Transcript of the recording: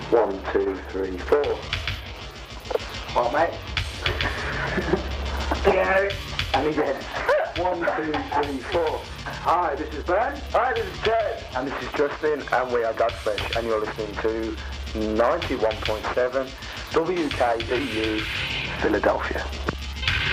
1, 2, 3, 4. Well, mate. Again. And again. 1, 2, 3, 4. Hi, this is Ben. Hi, this is Ted. And this is Justin, and we are Godfresh, and you're listening to 91.7 WKEU Philadelphia.